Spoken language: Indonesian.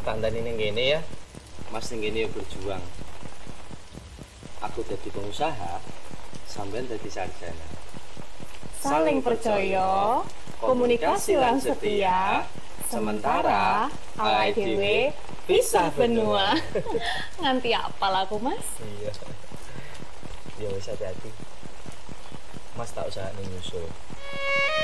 Tandani ning kene ya. Mas ning kene berjuang. Aku jadi pengusaha, sampean jadi sarjana. Saling percaya, komunikasi lan setia, sementara awake dhewe pisah benua. Nganti apal aku, Mas? Iya. Ya wis hati-hati. Mas tak usah nyusul.